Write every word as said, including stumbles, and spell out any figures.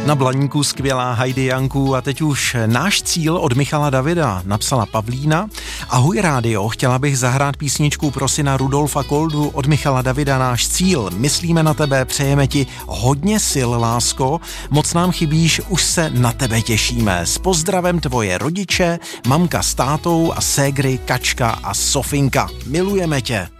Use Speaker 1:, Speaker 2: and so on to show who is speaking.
Speaker 1: Na Blaníku skvělá Heidi Janku a teď už náš cíl od Michala Davida, napsala Pavlína. Ahoj rádio, chtěla bych zahrát písničku pro syna Rudolfa Koldu od Michala Davida Náš cíl. Myslíme na tebe, přejeme ti hodně sil, lásko, moc nám chybíš, už se na tebe těšíme. S pozdravem tvoje rodiče, mamka s tátou a ségry Kačka a Sofinka. Milujeme tě.